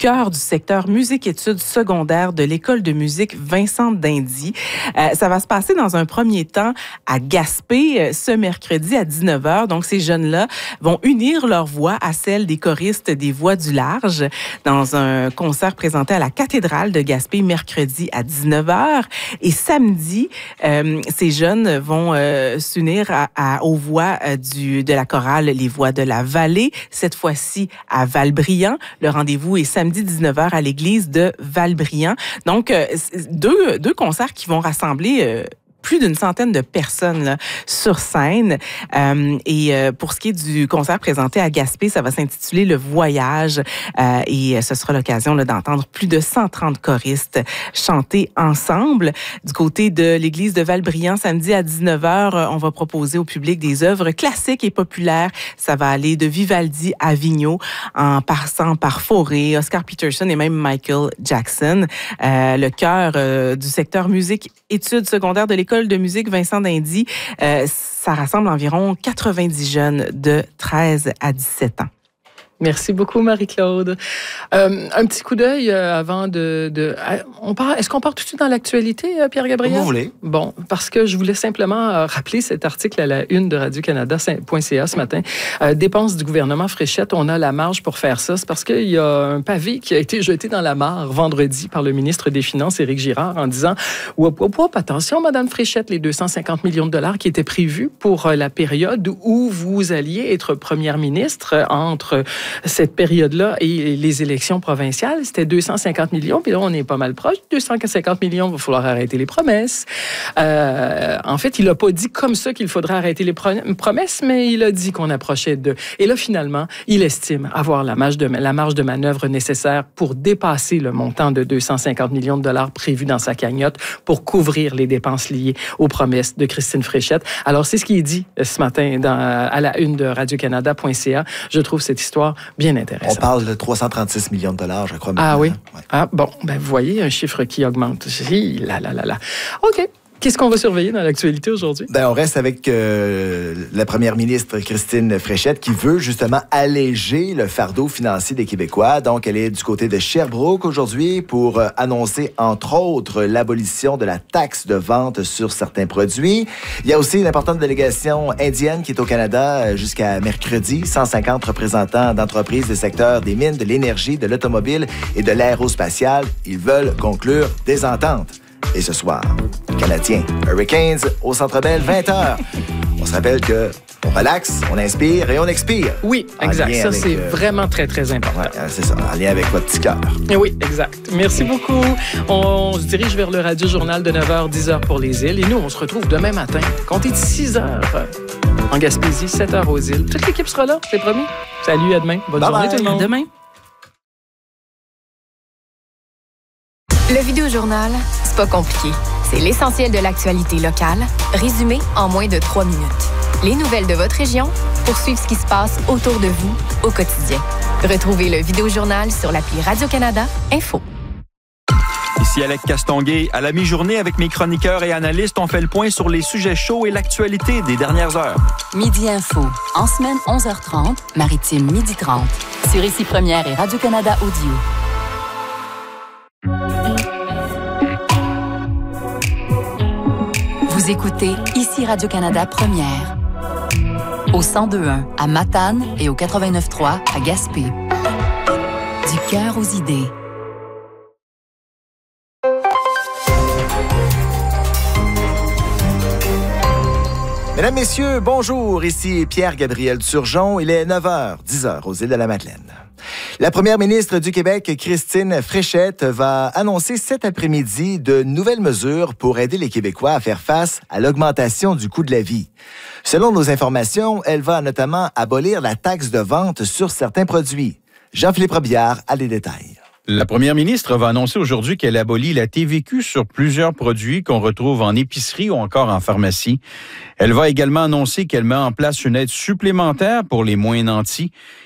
cœur du secteur musique-études secondaires de l'École de musique Vincent d'Indy. Ça va se passer dans un premier temps à Gaspé ce mercredi à 19h. Donc, ces jeunes-là vont unir leur voix à celle des choristes des Voix du Large dans un concert présenté à la cathédrale de Gaspé mercredi à 19h. Et samedi, ces jeunes vont s'unir aux voix de la chorale Les Voix de la Vallée, cette fois-ci à Valbriand. Le rendez-vous est samedi 19h à l'église de Valbriand. Donc, deux concerts qui vont rassembler plus d'une centaine de personnes là, sur scène. Pour ce qui est du concert présenté à Gaspé, ça va s'intituler Le Voyage et ce sera l'occasion là, d'entendre plus de 130 choristes chanter ensemble. Du côté de l'église de Valbriand, samedi à 19h, on va proposer au public des œuvres classiques et populaires. Ça va aller de Vivaldi à Vigneault, en passant par Fauré, Oscar Peterson et même Michael Jackson. Le chœur du secteur musique-études secondaires de l'École de musique Vincent d'Indy, ça rassemble environ 90 jeunes de 13 à 17 ans. Merci beaucoup, Marie-Claude. Un petit coup d'œil avant est-ce qu'on part tout de suite dans l'actualité, Pierre-Gabriel? Comme vous voulez. Bon, parce que je voulais simplement rappeler cet article à la une de Radio-Canada.ca ce matin. Dépenses du gouvernement Fréchette, on a la marge pour faire ça. C'est parce qu'il y a un pavé qui a été jeté dans la mare vendredi par le ministre des Finances, Éric Girard, en disant « Wop, attention, Madame Fréchette, les 250 millions de dollars qui étaient prévus pour la période où vous alliez être première ministre entre cette période-là et les élections provinciales, c'était 250 millions, puis là, on est pas mal proche. 250 millions, il va falloir arrêter les promesses. En fait, il n'a pas dit comme ça qu'il faudrait arrêter les promesses, mais il a dit qu'on approchait de... Et là, finalement, il estime avoir la marge de manœuvre nécessaire pour dépasser le montant de 250 millions de dollars prévu dans sa cagnotte pour couvrir les dépenses liées aux promesses de Christine Fréchette. Alors, c'est ce qu'il dit ce matin à la une de Radio-Canada.ca. Je trouve cette histoire bien intéressante. On parle de 336 millions de dollars, je crois. Ah oui? Ouais. Ah bon, ben vous voyez un chiffre qui augmente. Là. OK. Qu'est-ce qu'on va surveiller dans l'actualité aujourd'hui? On reste avec la première ministre Christine Fréchette qui veut justement alléger le fardeau financier des Québécois. Donc, elle est du côté de Sherbrooke aujourd'hui pour annoncer, entre autres, l'abolition de la taxe de vente sur certains produits. Il y a aussi une importante délégation indienne qui est au Canada jusqu'à mercredi. 150 représentants d'entreprises des secteurs des mines, de l'énergie, de l'automobile et de l'aérospatiale. Ils veulent conclure des ententes. Et ce soir, Canadiens, Hurricanes, au Centre Bell, 20h. On se rappelle qu'on relaxe, on inspire et on expire. Oui, exact. Ça, c'est vraiment très, très important. Ouais, c'est ça, en lien avec votre petit cœur. Oui, exact. Merci beaucoup. On se dirige vers le Radio-Journal de 9h, 10h pour les îles. Et nous, on se retrouve demain matin. Comptez de 6h en Gaspésie, 7h aux îles. Toute l'équipe sera là, c'est promis. Salut, à demain. Bonne journée tout le monde. À demain. Le Vidéojournal, c'est pas compliqué. C'est l'essentiel de l'actualité locale, résumé en moins de 3 minutes. Les nouvelles de votre région pour suivre ce qui se passe autour de vous au quotidien. Retrouvez le Vidéojournal sur l'appli Radio-Canada Info. Ici Alec Castonguay. À la mi-journée, avec mes chroniqueurs et analystes, on fait le point sur les sujets chauds et l'actualité des dernières heures. Midi Info. En semaine, 11h30, Maritime, 12h30. Sur Ici Première et Radio-Canada Audio. Vous écoutez Ici Radio-Canada Première. Au 102.1 à Matane et au 89.3 à Gaspé. Du cœur aux idées. Mesdames, Messieurs, bonjour. Ici Pierre-Gabriel Turgeon. Il est 9h, 10h aux îles de la Madeleine. La première ministre du Québec, Christine Fréchette, va annoncer cet après-midi de nouvelles mesures pour aider les Québécois à faire face à l'augmentation du coût de la vie. Selon nos informations, elle va notamment abolir la taxe de vente sur certains produits. Jean-Philippe Robillard a les détails. La première ministre va annoncer aujourd'hui qu'elle abolit la TVQ sur plusieurs produits qu'on retrouve en épicerie ou encore en pharmacie. Elle va également annoncer qu'elle met en place une aide supplémentaire pour les moins nantis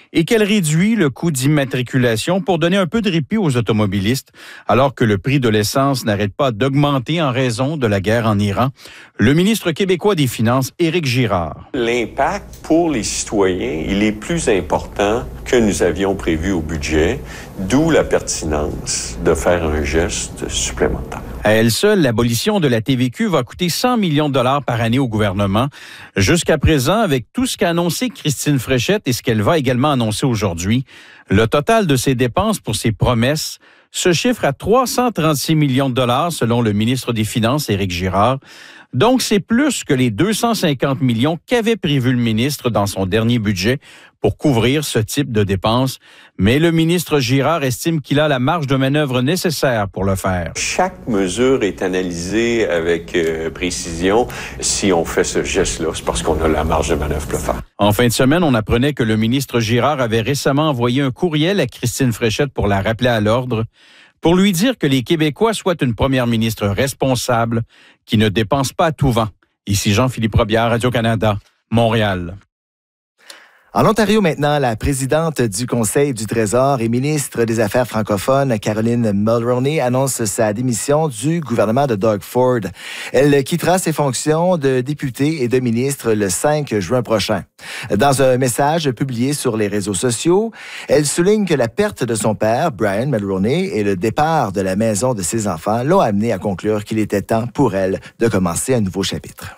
et qu'elle réduit le coût d'immatriculation pour donner un peu de répit aux automobilistes, alors que le prix de l'essence n'arrête pas d'augmenter en raison de la guerre en Iran. Le ministre québécois des Finances, Éric Girard. L'impact pour les citoyens, il est plus important que nous avions prévu au budget, d'où la pertinence de faire un geste supplémentaire. À elle seule, l'abolition de la TVQ va coûter 100 millions de dollars par année au gouvernement. Jusqu'à présent, avec tout ce qu'a annoncé Christine Fréchette et ce qu'elle va également annoncer aujourd'hui, le total de ses dépenses pour ses promesses se chiffre à 336 millions de dollars selon le ministre des Finances, Éric Girard. Donc, c'est plus que les 250 millions qu'avait prévu le ministre dans son dernier budget pour couvrir ce type de dépenses. Mais le ministre Girard estime qu'il a la marge de manœuvre nécessaire pour le faire. Chaque mesure est analysée avec précision. Si on fait ce geste-là, c'est parce qu'on a la marge de manœuvre pour le faire. En fin de semaine, on apprenait que le ministre Girard avait récemment envoyé un courriel à Christine Fréchette pour la rappeler à l'ordre, pour lui dire que les Québécois souhaitent une première ministre responsable qui ne dépense pas à tout vent. Ici Jean-Philippe Robillard, Radio-Canada, Montréal. En Ontario maintenant, la présidente du Conseil du Trésor et ministre des Affaires francophones, Caroline Mulroney, annonce sa démission du gouvernement de Doug Ford. Elle quittera ses fonctions de députée et de ministre le 5 juin prochain. Dans un message publié sur les réseaux sociaux, elle souligne que la perte de son père, Brian Mulroney, et le départ de la maison de ses enfants l'ont amené à conclure qu'il était temps pour elle de commencer un nouveau chapitre.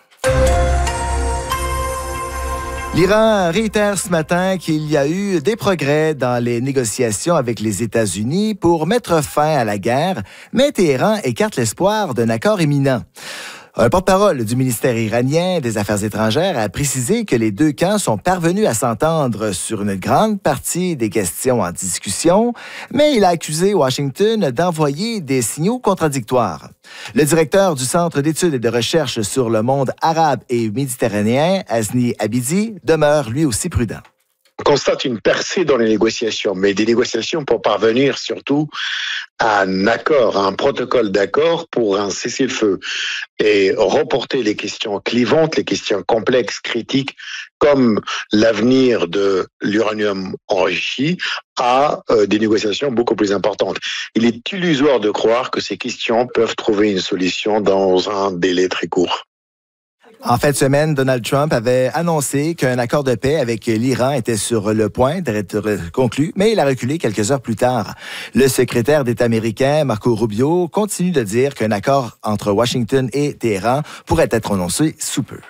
L'Iran réitère ce matin qu'il y a eu des progrès dans les négociations avec les États-Unis pour mettre fin à la guerre, mais Téhéran écarte l'espoir d'un accord imminent. Un porte-parole du ministère iranien des Affaires étrangères a précisé que les deux camps sont parvenus à s'entendre sur une grande partie des questions en discussion, mais il a accusé Washington d'envoyer des signaux contradictoires. Le directeur du Centre d'études et de recherche sur le monde arabe et méditerranéen, Azni Abidi, demeure lui aussi prudent. On constate une percée dans les négociations, mais des négociations pour parvenir surtout à un accord, à un protocole d'accord pour un cessez-le-feu et reporter les questions clivantes, les questions complexes, critiques, comme l'avenir de l'uranium enrichi, à des négociations beaucoup plus importantes. Il est illusoire de croire que ces questions peuvent trouver une solution dans un délai très court. En fin de semaine, Donald Trump avait annoncé qu'un accord de paix avec l'Iran était sur le point d'être conclu, mais il a reculé quelques heures plus tard. Le secrétaire d'État américain, Marco Rubio, continue de dire qu'un accord entre Washington et Téhéran pourrait être annoncé sous peu.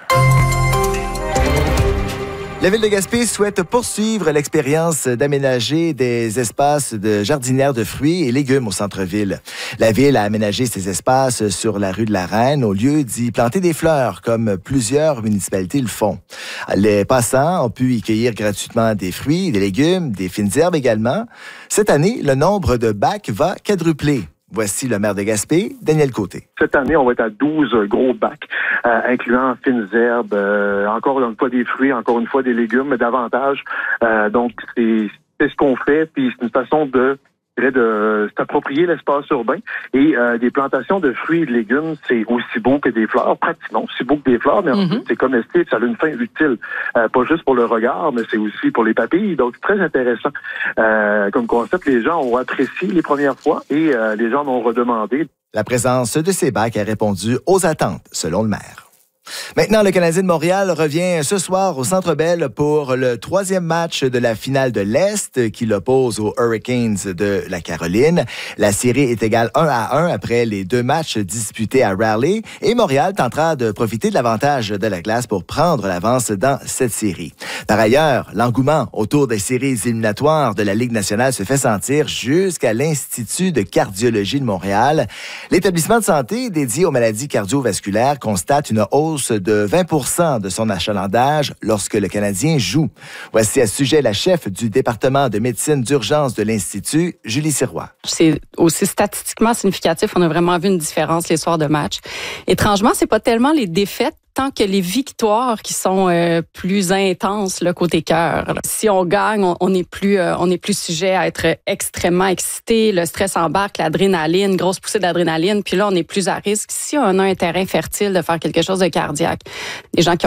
La Ville de Gaspé souhaite poursuivre l'expérience d'aménager des espaces de jardinières de fruits et légumes au centre-ville. La Ville a aménagé ces espaces sur la rue de la Reine au lieu d'y planter des fleurs, comme plusieurs municipalités le font. Les passants ont pu y cueillir gratuitement des fruits, des légumes, des fines herbes également. Cette année, le nombre de bacs va quadrupler. Voici le maire de Gaspé, Daniel Côté. Cette année, on va être à 12 gros bacs, incluant fines herbes, encore une fois des fruits, encore une fois des légumes, mais davantage. Donc, c'est ce qu'on fait, puis c'est une façon de s'approprier l'espace urbain. Et des plantations de fruits et de légumes, c'est aussi beau que des fleurs, pratiquement aussi beau que des fleurs, mais en plus, c'est comestible, ça a une fin utile. Pas juste pour le regard, mais c'est aussi pour les papilles. Donc, c'est très intéressant. Comme concept, les gens ont apprécié les premières fois et les gens m'ont redemandé. La présence de ces bacs a répondu aux attentes, selon le maire. Maintenant, le Canadien de Montréal revient ce soir au Centre Bell pour le 3e match de la finale de l'Est qui l'oppose aux Hurricanes de la Caroline. La série est égale 1-1 après les 2 matchs disputés à Raleigh et Montréal tentera de profiter de l'avantage de la glace pour prendre l'avance dans cette série. Par ailleurs, l'engouement autour des séries éliminatoires de la Ligue nationale se fait sentir jusqu'à l'Institut de cardiologie de Montréal. L'établissement de santé dédié aux maladies cardiovasculaires constate une hausse de 20% de son achalandage lorsque le Canadien joue. Voici à ce sujet la chef du département de médecine d'urgence de l'Institut, Julie Sirois. C'est aussi statistiquement significatif. On a vraiment vu une différence les soirs de match. Étrangement, c'est pas tellement les défaites tant que les victoires qui sont plus intenses là, côté cœur. Si on gagne, on est plus sujet à être extrêmement excité. Le stress embarque, l'adrénaline, grosse poussée d'adrénaline. Puis là, on est plus à risque, si on a un terrain fertile, de faire quelque chose de cardiaque. Les gens qui ont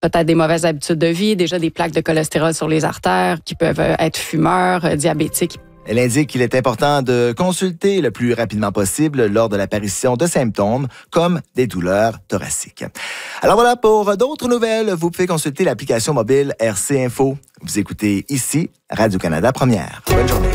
peut-être des mauvaises habitudes de vie, déjà des plaques de cholestérol sur les artères, qui peuvent être fumeurs, diabétiques. Elle indique qu'il est important de consulter le plus rapidement possible lors de l'apparition de symptômes comme des douleurs thoraciques. Alors voilà, pour d'autres nouvelles, vous pouvez consulter l'application mobile RC Info. Vous écoutez ici Radio-Canada Première. Bonne journée.